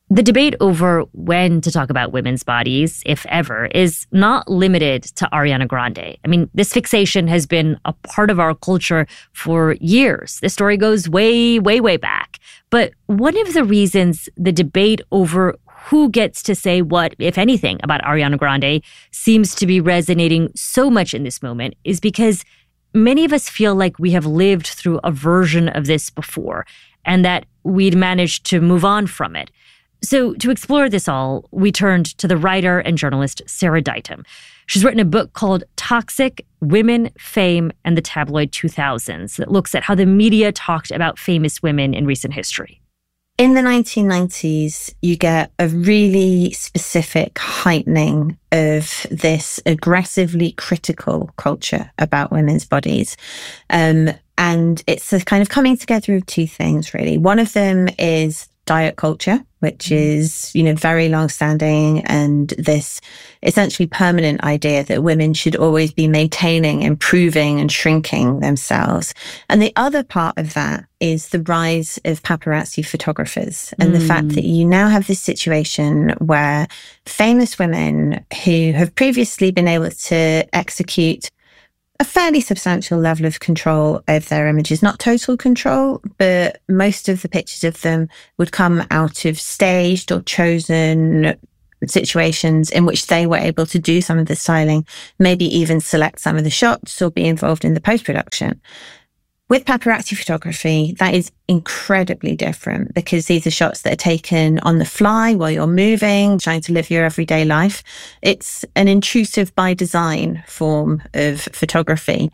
The debate over when to talk about women's bodies, if ever, is not limited to Ariana Grande. I mean, this fixation has been a part of our culture for years. The story goes way, way, way back. But one of the reasons the debate over who gets to say what, if anything, about Ariana Grande seems to be resonating so much in this moment is because many of us feel like we have lived through a version of this before and that we'd managed to move on from it. So to explore this all, we turned to the writer and journalist Sarah Ditum. She's written a book called Toxic: Women, Fame, and the Tabloid 2000s that looks at how the media talked about famous women in recent history. In the 1990s, you get a really specific heightening of this aggressively critical culture about women's bodies. And it's a kind of coming together of two things, really. One of them is diet culture, which is, very long-standing, and this essentially permanent idea that women should always be maintaining, improving, and shrinking themselves. And the other part of that is the rise of paparazzi photographers and the fact that you now have this situation where famous women who have previously been able to execute a fairly substantial level of control over their images, not total control, but most of the pictures of them would come out of staged or chosen situations in which they were able to do some of the styling, maybe even select some of the shots or be involved in the post-production. With paparazzi photography, that is incredibly different because these are shots that are taken on the fly while you're moving, trying to live your everyday life. It's an intrusive by design form of photography.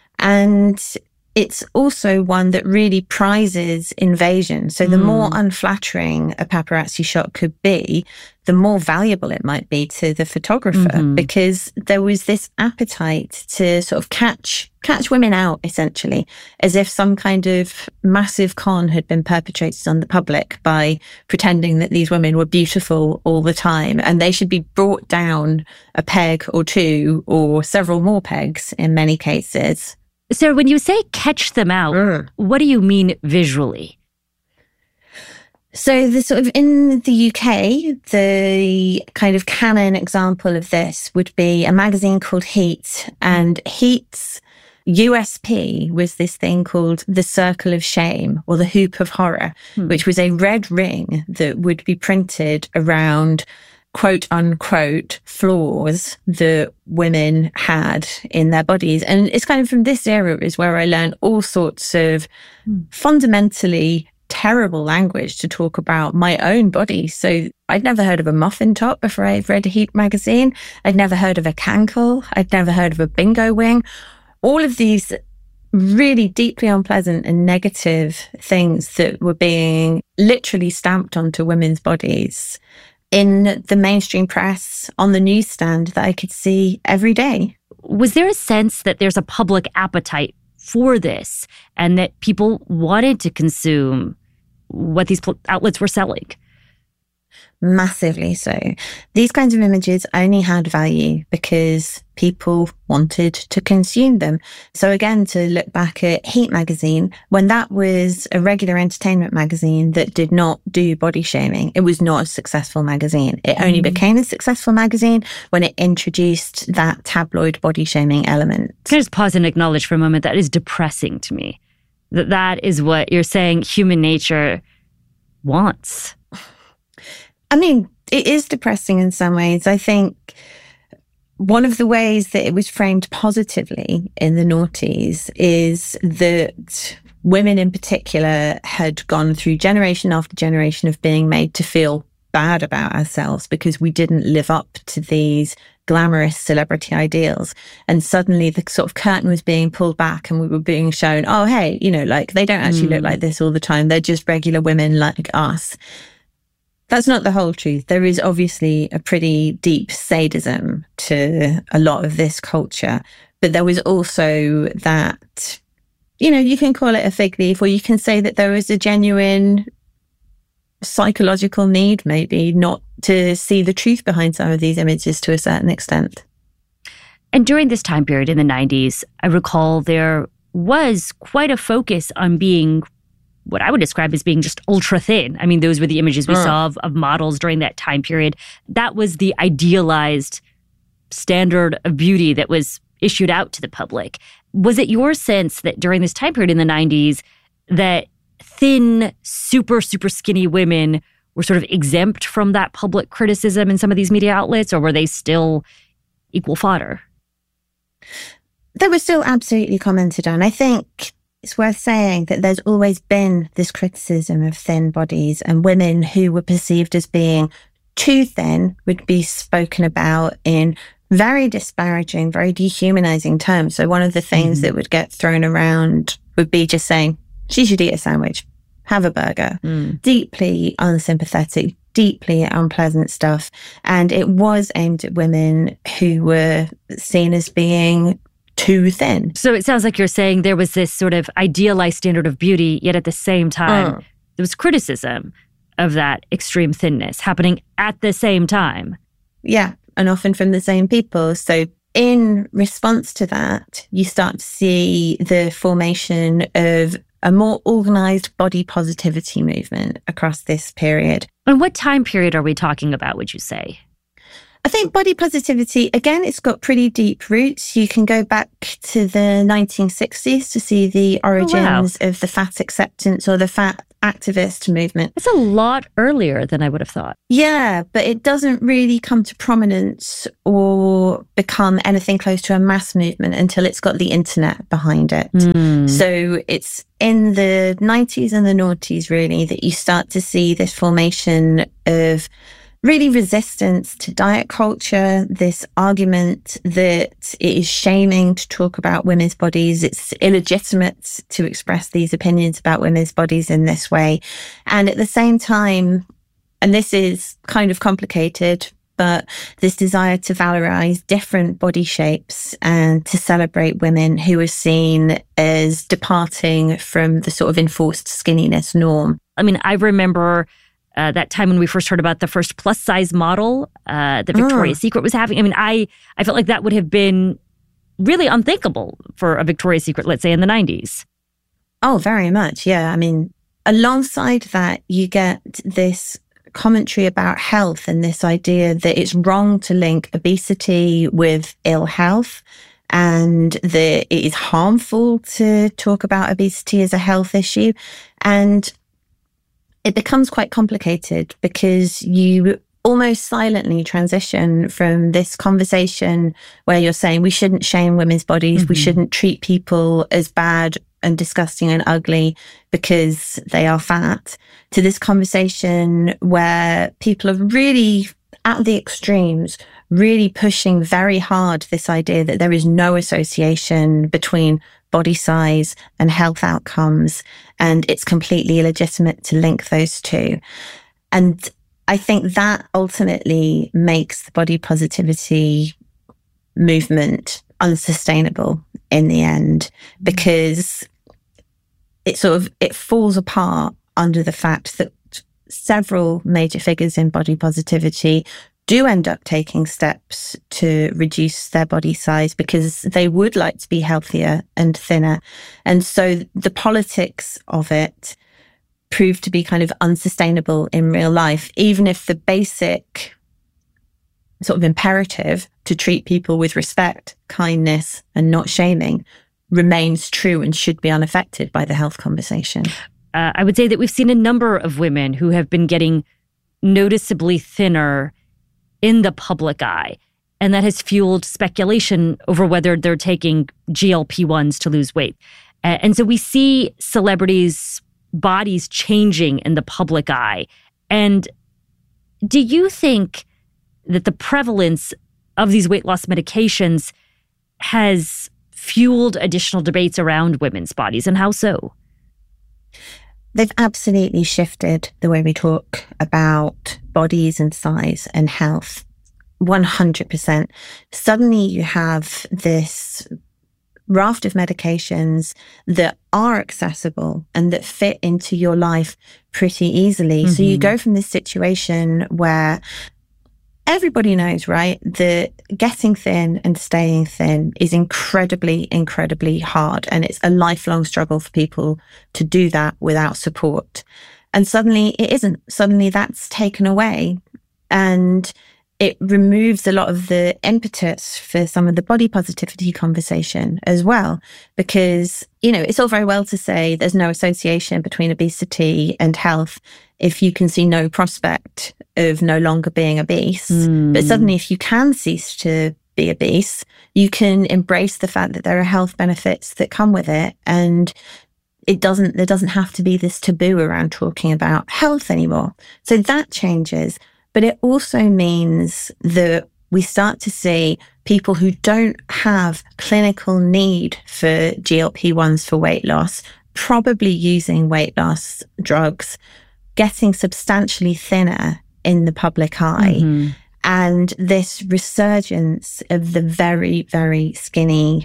And it's also one that really prizes invasion. So the more unflattering a paparazzi shot could be, the more valuable it might be to the photographer, because there was this appetite to sort of catch women out, essentially, as if some kind of massive con had been perpetrated on the public by pretending that these women were beautiful all the time, and they should be brought down a peg or two, or several more pegs in many cases. So when you say catch them out, what do you mean visually? So the sort of in the UK, the kind of canon example of this would be a magazine called Heat, and Heat's USP was this thing called the Circle of Shame or the Hoop of Horror, which was a red ring that would be printed around quote unquote flaws that women had in their bodies. And it's kind of from this era is where I learned all sorts of fundamentally terrible language to talk about my own body. So I'd never heard of a muffin top before I read Heat magazine. I'd never heard of a cankle. I'd never heard of a bingo wing. All of these really deeply unpleasant and negative things that were being literally stamped onto women's bodies in the mainstream press, on the newsstand, that I could see every day. Was there a sense that there's a public appetite for this and that people wanted to consume what these outlets were selling? Massively so. These kinds of images only had value because people wanted to consume them. So again, to look back at Heat magazine, when that was a regular entertainment magazine that did not do body shaming, it was not a successful magazine. It only became a successful magazine when it introduced that tabloid body shaming element. Can I just pause and acknowledge for a moment that is depressing to me? That is what you're saying human nature wants. I mean, it is depressing in some ways. I think one of the ways that it was framed positively in the noughties is that women in particular had gone through generation after generation of being made to feel bad about ourselves because we didn't live up to these glamorous celebrity ideals. And suddenly the sort of curtain was being pulled back and we were being shown, oh, hey, like they don't actually look like this all the time. They're just regular women like us. That's not the whole truth. There is obviously a pretty deep sadism to a lot of this culture, but there was also that, you can call it a fig leaf, or you can say that there was a genuine psychological need, maybe, not to see the truth behind some of these images to a certain extent. And during this time period in the 90s, I recall there was quite a focus on being what I would describe as being just ultra thin. I mean, those were the images we saw of models during that time period. That was the idealized standard of beauty that was issued out to the public. Was it your sense that during this time period in the 90s that thin, super, super skinny women were sort of exempt from that public criticism in some of these media outlets, or were they still equal fodder? They were still absolutely commented on. I think it's worth saying that there's always been this criticism of thin bodies, and women who were perceived as being too thin would be spoken about in very disparaging, very dehumanizing terms. So one of the things that would get thrown around would be just saying, she should eat a sandwich, have a burger. Deeply unsympathetic, deeply unpleasant stuff. And it was aimed at women who were seen as being too thin. So it sounds like you're saying there was this sort of idealized standard of beauty, yet at the same time, there was criticism of that extreme thinness happening at the same time. Yeah, and often from the same people. So in response to that, you start to see the formation of a more organized body positivity movement across this period. And what time period are we talking about, would you say? I think body positivity, again, it's got pretty deep roots. You can go back to the 1960s to see the origins of the fat acceptance or the fat activist movement. It's a lot earlier than I would have thought. Yeah, but it doesn't really come to prominence or become anything close to a mass movement until it's got the internet behind it. So it's in the 90s and the noughties, really, that you start to see this formation of really resistance to diet culture, this argument that it is shaming to talk about women's bodies. It's illegitimate to express these opinions about women's bodies in this way. And at the same time, and this is kind of complicated, but this desire to valorize different body shapes and to celebrate women who are seen as departing from the sort of enforced skinniness norm. I mean, I remember that time when we first heard about the first plus size model that Victoria's Secret was having. I mean, I felt like that would have been really unthinkable for a Victoria's Secret, let's say in the 90s. Oh, very much. Yeah. I mean, alongside that, you get this commentary about health and this idea that it's wrong to link obesity with ill health, and that it is harmful to talk about obesity as a health issue. And it becomes quite complicated because you almost silently transition from this conversation where you're saying we shouldn't shame women's bodies, we shouldn't treat people as bad and disgusting and ugly because they are fat, to this conversation where people are really at the extremes, really pushing very hard this idea that there is no association between body size and health outcomes, and it's completely illegitimate to link those two. And I think that ultimately makes the body positivity movement unsustainable in the end, because it falls apart under the fact that several major figures in body positivity do end up taking steps to reduce their body size because they would like to be healthier and thinner. And so the politics of it proved to be kind of unsustainable in real life, even if the basic sort of imperative to treat people with respect, kindness, and not shaming remains true and should be unaffected by the health conversation. I would say that we've seen a number of women who have been getting noticeably thinner in the public eye, and that has fueled speculation over whether they're taking GLP-1s to lose weight. And so we see celebrities' bodies changing in the public eye. And do you think that the prevalence of these weight loss medications has fueled additional debates around women's bodies, and how so? They've absolutely shifted the way we talk about bodies and size and health. 100%. Suddenly you have this raft of medications that are accessible and that fit into your life pretty easily. So you go from this situation where everybody knows, right, that getting thin and staying thin is incredibly, incredibly hard. And it's a lifelong struggle for people to do that without support. And suddenly it isn't. Suddenly that's taken away. And it removes a lot of the impetus for some of the body positivity conversation as well. Because, you know, it's all very well to say there's no association between obesity and health if you can see no prospect of no longer being obese. But suddenly, if you can cease to be obese, you can embrace the fact that there are health benefits that come with it. And there doesn't have to be this taboo around talking about health anymore. So that changes. But it also means that we start to see people who don't have clinical need for GLP-1s for weight loss, probably using weight loss drugs, getting substantially thinner in the public eye, and this resurgence of the very, very skinny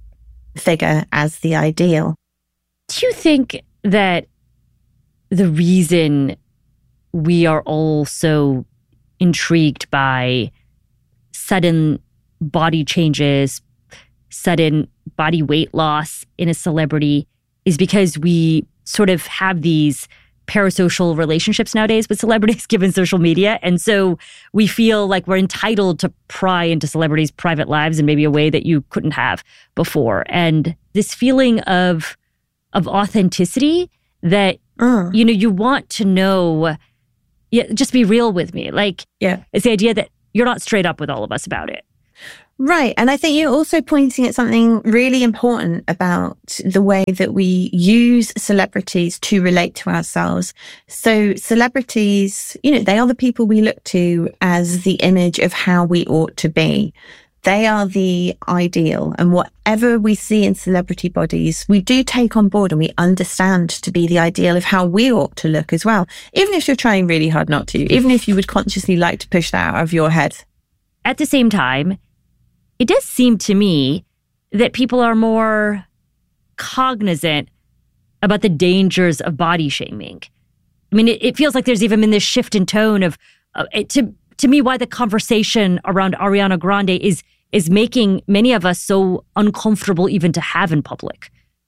figure as the ideal. Do you think that the reason we are all so intrigued by sudden body changes, sudden body weight loss in a celebrity is because we sort of have these parasocial relationships nowadays with celebrities given social media. And so we feel like we're entitled to pry into celebrities' private lives in maybe a way that you couldn't have before. And this feeling of authenticity that, you know, you want to know, just be real with me. Like, it's the idea that you're not straight up with all of us about it. Right. And I think you're also pointing at something really important about the way that we use celebrities to relate to ourselves. So celebrities, you know, they are the people we look to as the image of how we ought to be. They are the ideal. And whatever we see in celebrity bodies, we do take on board and we understand to be the ideal of how we ought to look as well. Even if you're trying really hard not to, even if you would consciously like to push that out of your head. At the same time, it does seem to me that people are more cognizant about the dangers of body shaming. I mean, it feels like there's even been this shift in tone of, to me, why the conversation around Ariana Grande is making many of us so uncomfortable even to have in public.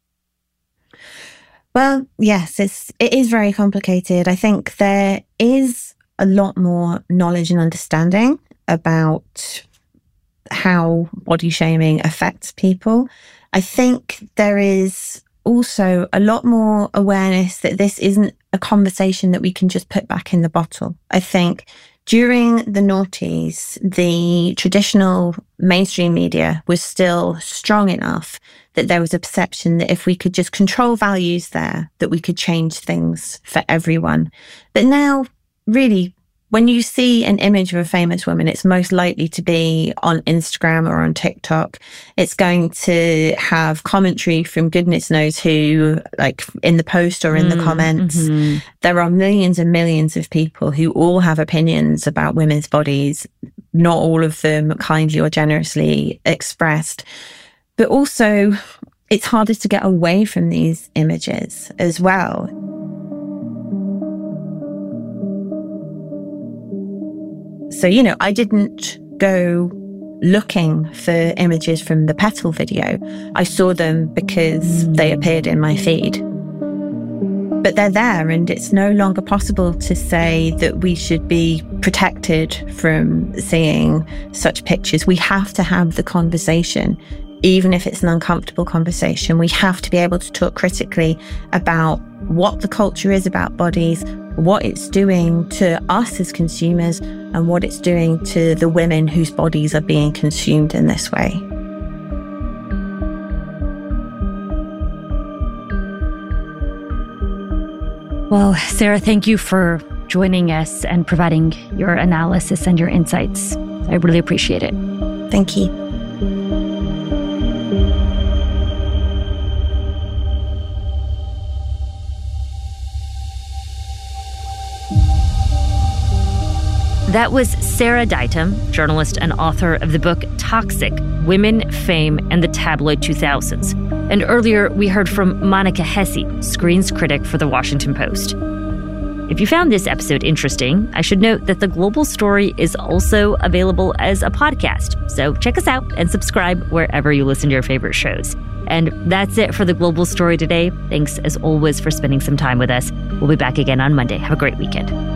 Well, yes, it is very complicated. I think there is a lot more knowledge and understanding about how body shaming affects people. I think there is also a lot more awareness that this isn't a conversation that we can just put back in the bottle. I think during the noughties, the traditional mainstream media was still strong enough that there was a perception that if we could just control values there, that we could change things for everyone. But now, really, when you see an image of a famous woman, it's most likely to be on Instagram or on TikTok. It's going to have commentary from goodness knows who, like in the post or in the comments. There are millions and millions of people who all have opinions about women's bodies, not all of them kindly or generously expressed. But also, it's harder to get away from these images as well. So, you know, I didn't go looking for images from the Petal video. I saw them because they appeared in my feed. But they're there, and it's no longer possible to say that we should be protected from seeing such pictures. We have to have the conversation, even if it's an uncomfortable conversation. We have to be able to talk critically about what the culture is about bodies, what it's doing to us as consumers, and what it's doing to the women whose bodies are being consumed in this way. Well, Sarah, thank you for joining us and providing your analysis and your insights. I really appreciate it. Thank you. That was Sarah Ditum, journalist and author of the book Toxic: Women, Fame, and the Tabloid 2000s. And earlier, we heard from Monica Hesse, screens critic for The Washington Post. If you found this episode interesting, I should note that The Global Story is also available as a podcast. So check us out and subscribe wherever you listen to your favorite shows. And that's it for The Global Story today. Thanks, as always, for spending some time with us. We'll be back again on Monday. Have a great weekend.